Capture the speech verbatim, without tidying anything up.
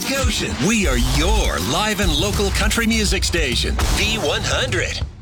Goshen. We are your live and local country music station, V one hundred.